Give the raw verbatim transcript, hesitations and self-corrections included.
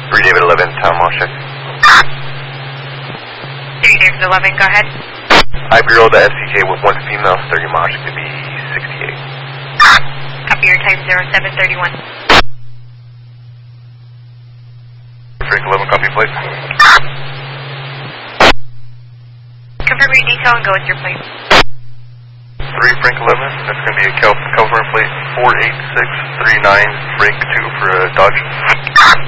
three David eleven, Tom Moshek. three David eleven, go ahead. I Bureau the S C J with one female, thirty Moshek to be sixty-eight. Copy your type zero seven three one. Frank eleven, copy plate. Confirm your detail and go with your plate. three Frank eleven, that's going to be a Cal California plate four eight six three nine Frank two for a Dodge.